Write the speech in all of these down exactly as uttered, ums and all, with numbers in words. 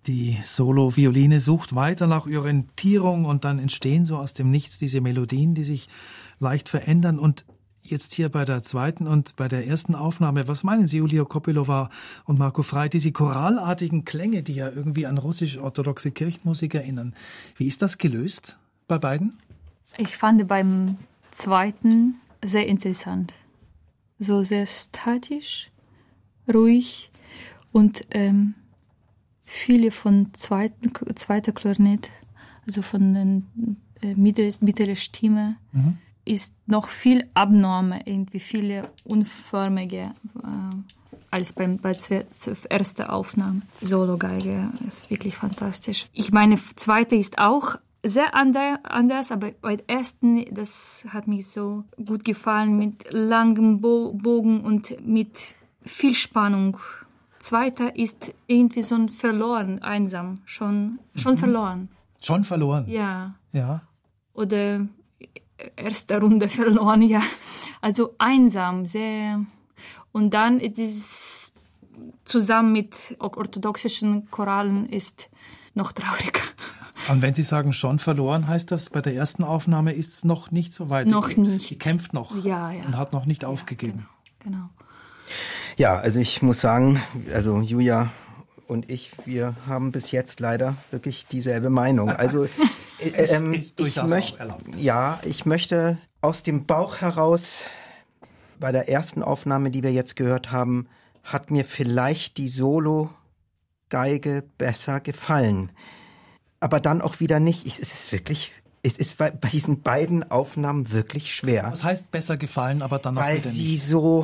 Die Solo-Violine sucht weiter nach Orientierung und dann entstehen so aus dem Nichts diese Melodien, die sich leicht verändern. Und jetzt hier bei der zweiten und bei der ersten Aufnahme, was meinen Sie, Julia Kopylova und Marco Frey, diese choralartigen Klänge, die ja irgendwie an russisch-orthodoxe Kirchenmusik erinnern. Wie ist das gelöst bei beiden? Ich fand beim zweiten sehr interessant. So sehr statisch, ruhig und ähm, viele von zweiten, zweiter Klarinett, also von den äh, mittleren mittlere Stimme, mhm. ist noch viel abnormer, irgendwie viele unförmige äh, als beim, bei der ersten Aufnahme. Solo-Geige ist wirklich fantastisch. Ich meine, zweite ist auch sehr anders, aber bei der ersten, das hat mich so gut gefallen, mit langem Bo- Bogen und mit viel Spannung. Zweiter ist irgendwie so verloren, einsam, schon, schon mhm. verloren. Schon verloren? Ja. Ja. Oder erste Runde verloren, ja. Also einsam, sehr. Und dann ist zusammen mit orthodoxischen Choralen ist noch trauriger. Und wenn Sie sagen, schon verloren, heißt das, bei der ersten Aufnahme ist es noch nicht so weit? Noch die, nicht. Die kämpft noch ja, ja. und hat noch nicht ja, aufgegeben. Genau. genau. Ja, also ich muss sagen, also Julia und ich, wir haben bis jetzt leider wirklich dieselbe Meinung. Also es ähm, ist durchaus ich möchte, auch erlaubt. Ja, ich möchte aus dem Bauch heraus, bei der ersten Aufnahme, die wir jetzt gehört haben, hat mir vielleicht die Solo-Geige besser gefallen. Aber dann auch wieder nicht. Ich, es ist wirklich, es ist bei, bei diesen beiden Aufnahmen wirklich schwer. Was heißt besser gefallen, aber dann auch Weil wieder nicht? Weil sie so,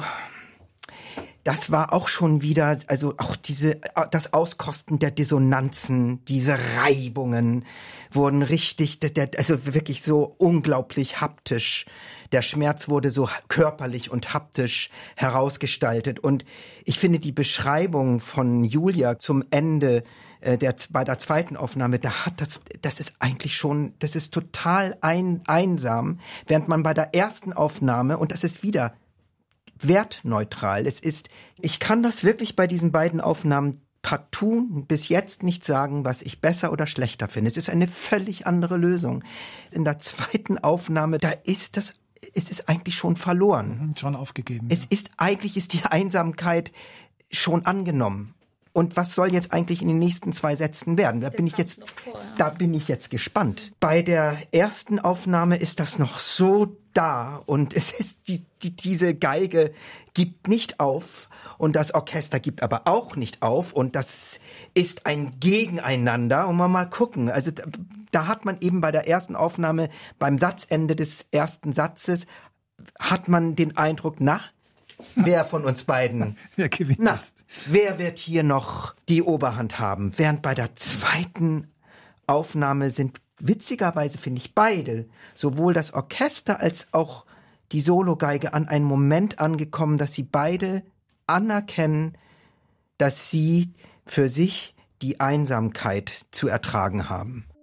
das war auch schon wieder, also auch diese, das Auskosten der Dissonanzen, diese Reibungen wurden richtig, also wirklich so unglaublich haptisch. Der Schmerz wurde so körperlich und haptisch herausgestaltet. Und ich finde die Beschreibung von Julia zum Ende der, bei der zweiten Aufnahme, da hat das, das ist eigentlich schon, das ist total ein, einsam, während man bei der ersten Aufnahme, und das ist wieder wertneutral, es ist, ich kann das wirklich bei diesen beiden Aufnahmen partout bis jetzt nicht sagen, was ich besser oder schlechter finde. Es ist eine völlig andere Lösung. In der zweiten Aufnahme, da ist das, es ist eigentlich schon verloren. Schon aufgegeben. Es ja. ist, eigentlich ist die Einsamkeit schon angenommen. Und was soll jetzt eigentlich in den nächsten zwei Sätzen werden? Da bin ich jetzt, da bin ich jetzt gespannt. Bei der ersten Aufnahme ist das noch so da und es ist die, die, diese Geige gibt nicht auf und das Orchester gibt aber auch nicht auf und das ist ein Gegeneinander und man mal gucken. Also da, da hat man eben bei der ersten Aufnahme beim Satzende des ersten Satzes hat man den Eindruck, na, wer von uns beiden, wer gewinnt na, jetzt? Wer wird hier noch die Oberhand haben? Während bei der zweiten Aufnahme sind witzigerweise, finde ich, beide, sowohl das Orchester als auch die Sologeige, an einen Moment angekommen, dass sie beide anerkennen, dass sie für sich die Einsamkeit zu ertragen haben.